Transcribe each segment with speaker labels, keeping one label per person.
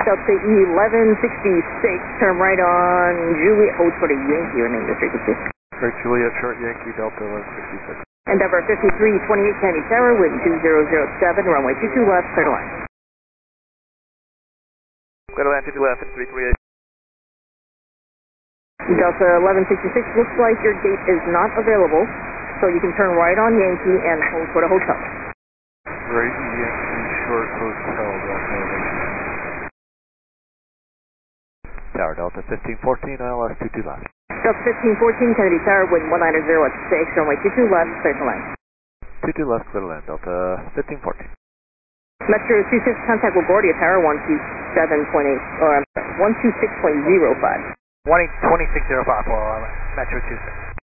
Speaker 1: Delta 1166, turn right on Juliet, hold for the Yankee, remain this frequency.
Speaker 2: Great Juliet, short Yankee, Delta 1166.
Speaker 1: Endeavor 5328 Kennedy Tower, wind 2007, runway 22 left, clear to land.
Speaker 3: Clear to land, 22 left, 5338.
Speaker 1: Delta 1166, looks like your gate is not available, so you can turn right on Yankee and hold for the hotel.
Speaker 2: Great Yankee, short hotel, Delta.
Speaker 3: Tower Delta 1514, ILS 22 left.
Speaker 1: Delta 1514, Kennedy Tower, wind 190 at 6, runway 22 left, clear to land.
Speaker 3: 22 left, clear to land, Delta 1514.
Speaker 1: Metro 26, contact LaGuardia Tower, 127.8, or 126.05.
Speaker 3: 2605 for Metro 26.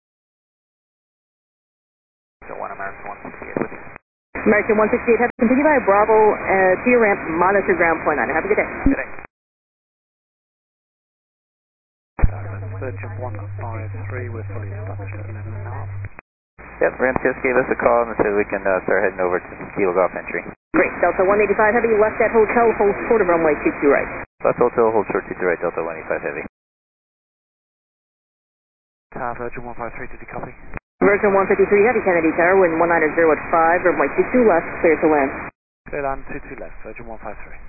Speaker 3: So 1 American 168 with you.
Speaker 1: American 168, have to continue by Bravo to your ramp, monitor ground point 9. Have a good day.
Speaker 3: Good day.
Speaker 2: Virgin 153, we're fully established at 11.5.
Speaker 3: Yep, ramp just gave us a call and said we can start heading over to Kilo Golf entry.
Speaker 1: Great, Delta 185 Heavy, left at hotel, hold short of runway 22 right.
Speaker 3: Left hotel, hold short 22 right, Delta 185 Heavy.
Speaker 2: Tower Virgin 153, did you copy?
Speaker 1: Virgin 153 Heavy, Kennedy Tower, wind 190 at 5, runway 22 left, clear to land.
Speaker 2: Clear land, 22 left, Virgin 153.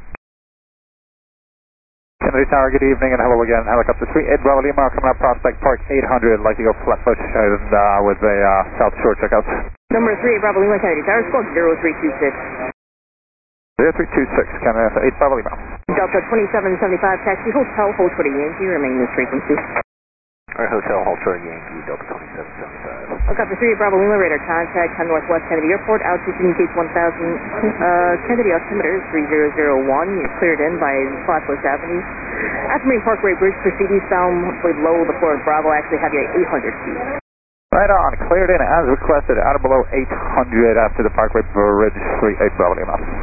Speaker 4: Kennedy Tower, good evening and hello again. Helicopter 38 Bravo Lima coming up Prospect Park 800. Like to go flatbush and with a South Shore checkout.
Speaker 1: Number 3 Bravo Lima, Kennedy Tower, squawk 0326.
Speaker 4: 0326, Kennedy 8 Bravo Lima.
Speaker 1: Delta 2775 taxi, hotel, hold for the Yankee, remain this frequency.
Speaker 3: Our hotel, hold short Yankee, Delta 2775.
Speaker 1: Helicopter 3 Bravo Lima, radar contact, 10 Northwest Kennedy Airport, altitude communicates 1000, Kennedy altimeter 3001, you're cleared in by Flatbush Avenue. At Marine Parkway Bridge, proceed eastbound below the floor of Bravo, actually have you at 800 feet.
Speaker 4: Right on, cleared in as requested, out of below 800 after the Parkway Bridge, 38 Bravo Lima.